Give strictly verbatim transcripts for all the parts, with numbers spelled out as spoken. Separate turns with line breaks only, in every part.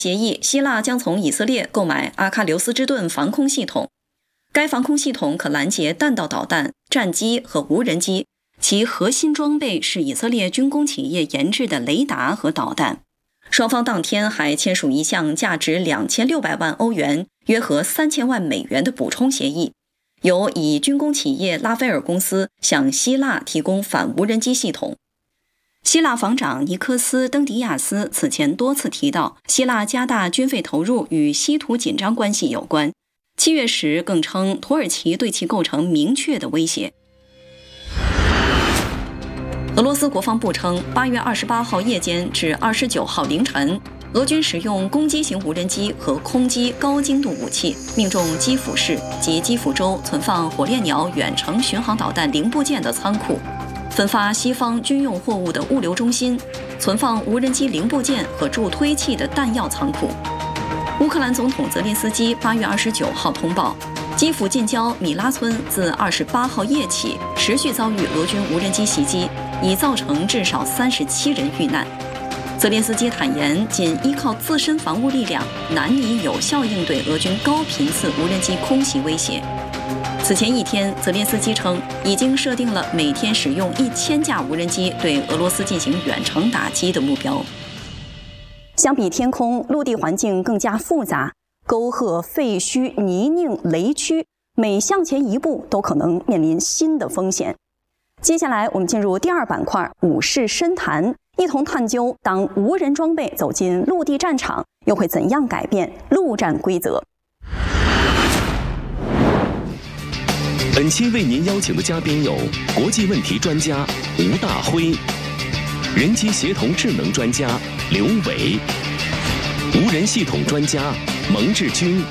协议，希腊将从以色列购买阿喀琉斯之盾防空系统。该防空系统可拦截弹道导弹、战机和无人机，其核心装备是以色列军工企业研制的雷达和导弹。双方当天还签署一项价值两千六百万欧元（约合三千万美元）的补充协议，由以军工企业拉斐尔公司向希腊提供反无人机系统。希腊防长尼科斯·登迪亚斯此前多次提到，希腊加大军费投入与稀土紧张关系有关。七月时更称土耳其对其构成明确的威胁。俄罗斯国防部称，八月二十八号夜间至二十九号凌晨，俄军使用攻击型无人机和空基高精度武器，命中基辅市及基辅州存放火烈鸟远程巡航导弹零部件的仓库，分发西方军用货物的物流中心，存放无人机零部件和助推器的弹药仓库。乌克兰总统泽连斯基八月二十九号通报，基辅近郊米拉村自二十八号夜起持续遭遇俄军无人机袭击，已造成至少三十七人遇难。泽连斯基坦言，仅依靠自身防务力量难以有效应对俄军高频次无人机空袭威胁。此前一天，泽连斯基称已经设定了每天使用一千架无人机对俄罗斯进行远程打击的目标。相比天空，陆地环境更加复杂，沟壑、废墟、泥泞、雷区，每向前一步都可能面临新的风险。接下来我们进入第二板块武士深谈，一同探究当无人装备走进陆地战场，又会怎样改变陆战规则。
本期为您邀请的嘉宾有国际问题专家吴大辉、人机协同智能专家刘伟、无人系统专家蒙志军。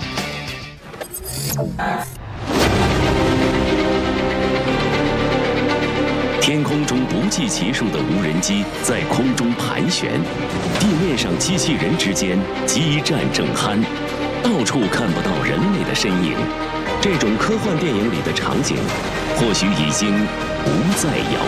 天空中不计其数的无人机在空中盘旋，地面上机器人之间激战正酣，到处看不到人类的身影。这种科幻电影里的场景，或许已经不再遥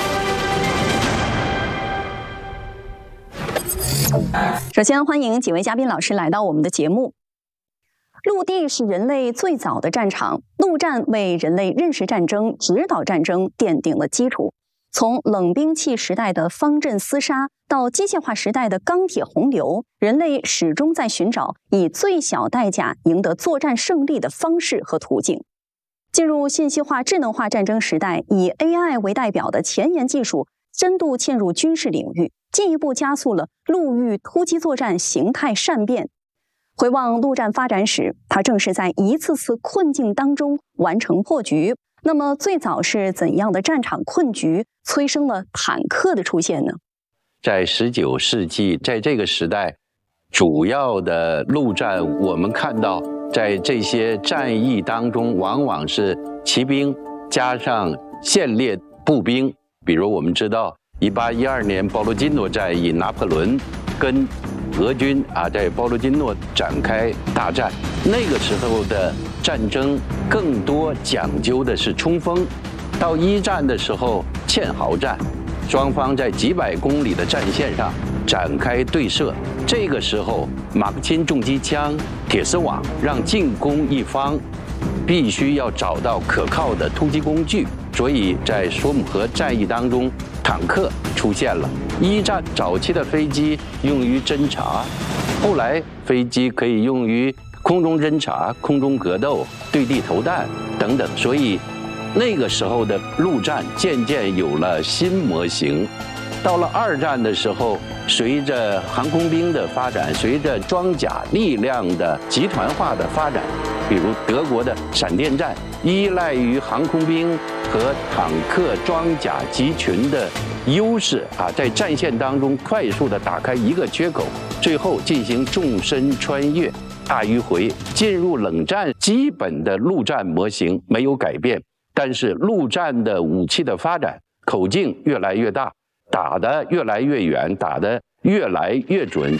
远。首先欢迎几位嘉宾老师来到我们的节目。陆地是人类最早的战场，陆战为人类认识战争、指导战争奠定了基础。从冷兵器时代的方阵厮杀到机械化时代的钢铁洪流，人类始终在寻找以最小代价赢得作战胜利的方式和途径。进入信息化、智能化战争时代，以 A I 为代表的前沿技术深度嵌入军事领域，进一步加速了陆域突击作战形态善变。回望陆战发展史，它正是在一次次困境当中完成破局。那么最早是怎样的战场困局催生了坦克的出现呢？
在十九世纪，在这个时代，主要的陆战我们看到在这些战役当中，往往是骑兵加上线列步兵。比如我们知道一八一二年波罗金诺战役，拿破仑跟俄军啊在波罗金诺展开大战，那个时候的战争更多讲究的是冲锋。到一战的时候，堑壕战，双方在几百公里的战线上展开对射。这个时候，马克沁重机枪、铁丝网让进攻一方必须要找到可靠的突击工具。所以在索姆河战役当中，坦克出现了。一战早期的飞机用于侦察，后来飞机可以用于空中侦察、空中格斗、对地投弹等等。所以那个时候的陆战渐渐有了新模型。到了二战的时候，随着航空兵的发展，随着装甲力量的集团化的发展，比如德国的闪电战，依赖于航空兵和坦克装甲集群的优势啊，在战线当中快速的打开一个缺口，最后进行纵深穿越、大迂回，进入冷战。基本的陆战模型没有改变，但是陆战的武器的发展口径越来越大，打得越来越远，打得越来越准。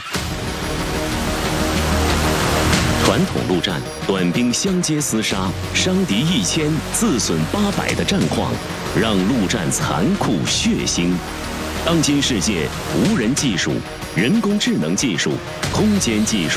传统陆战短兵相接厮杀，伤敌一千自损八百的战况，让陆战残酷血腥。 当今世界，无人技术、人工智能技术、空间技术